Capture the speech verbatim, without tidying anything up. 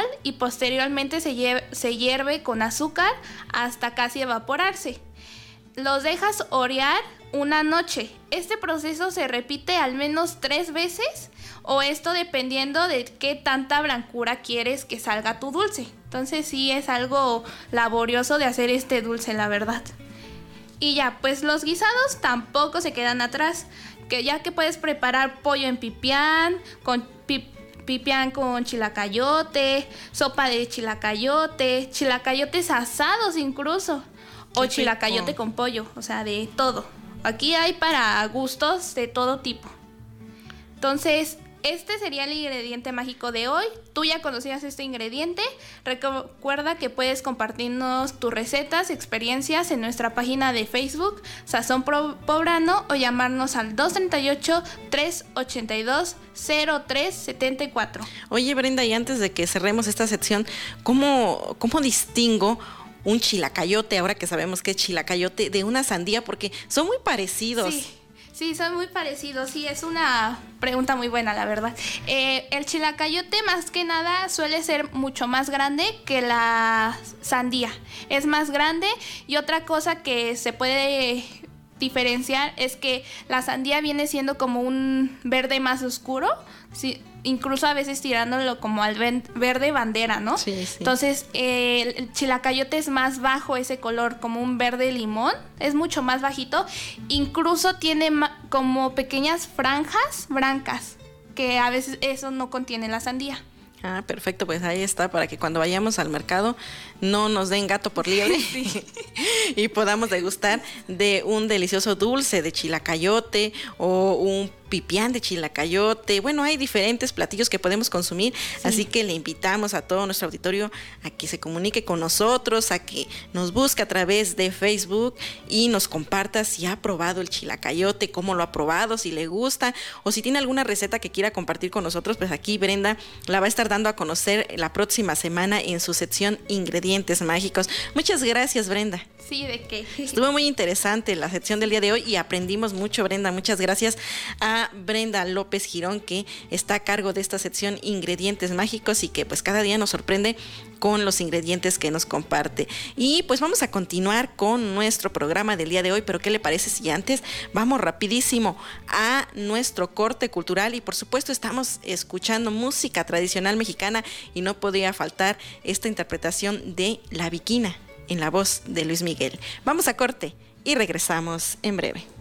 y posteriormente se, hie- se hierve con azúcar hasta casi evaporarse. Los dejas orear una noche. Este proceso se repite al menos tres veces, o esto dependiendo de qué tanta blancura quieres que salga tu dulce. Entonces sí es algo laborioso de hacer este dulce, la verdad. Y ya, pues los guisados tampoco se quedan atrás, que ya que puedes preparar pollo en pipián, con pi- pipián con chilacayote, sopa de chilacayote, chilacayotes asados incluso, o chilacayote con pollo, o sea, de todo. Aquí hay para gustos de todo tipo. Entonces, este sería el ingrediente mágico de hoy. Tú ya conocías este ingrediente. Recuerda que puedes compartirnos tus recetas, experiencias en nuestra página de Facebook, Sazón Poblano, o llamarnos al dos treinta y ocho, tres ochenta y dos, cero tres setenta y cuatro. Oye, Brenda, y antes de que cerremos esta sección, ¿cómo, cómo distingo un chilacayote, ahora que sabemos que es chilacayote, de una sandía? Porque son muy parecidos. Sí. Sí, son muy parecidos. Sí, es una pregunta muy buena, la verdad. Eh, el chilacayote, más que nada, suele ser mucho más grande que la sandía. Es más grande, y otra cosa que se puede diferenciar es que la sandía viene siendo como un verde más oscuro, sí, incluso a veces tirándolo como al verde bandera, ¿no? Sí, sí. Entonces, eh, el chilacayote es más bajo ese color, como un verde limón, es mucho más bajito, incluso tiene ma- como pequeñas franjas blancas, que a veces eso no contiene la sandía. Ah, perfecto, pues ahí está, para que cuando vayamos al mercado no nos den gato por liebre. Sí. Y podamos degustar de un delicioso dulce de chilacayote o un pipián de chilacayote. Bueno, hay diferentes platillos que podemos consumir, sí. Así que le invitamos a todo nuestro auditorio a que se comunique con nosotros, a que nos busque a través de Facebook y nos comparta si ha probado el chilacayote, cómo lo ha probado, si le gusta, o si tiene alguna receta que quiera compartir con nosotros. Pues aquí Brenda la va a estar dando a conocer la próxima semana en su sección Ingredientes Mágicos. Muchas gracias, Brenda. Sí, ¿de qué? Estuvo muy interesante la sección del día de hoy y aprendimos mucho, Brenda. Muchas gracias a Brenda López Girón, que está a cargo de esta sección Ingredientes Mágicos y que pues cada día nos sorprende con los ingredientes que nos comparte. Y pues vamos a continuar con nuestro programa del día de hoy, pero ¿qué le parece si antes vamos rapidísimo a nuestro corte cultural? Y por supuesto estamos escuchando música tradicional mexicana y no podía faltar esta interpretación de La Bikina en la voz de Luis Miguel. Vamos a corte y regresamos en breve.